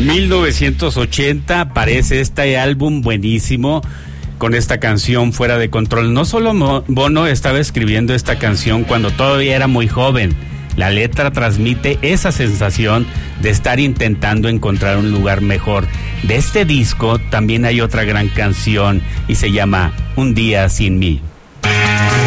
1980 aparece este álbum buenísimo con esta canción Fuera de Control. No solo Bono estaba escribiendo esta canción cuando todavía era muy joven. La letra transmite esa sensación de estar intentando encontrar un lugar mejor. De este disco también hay otra gran canción y se llama Un día sin mí.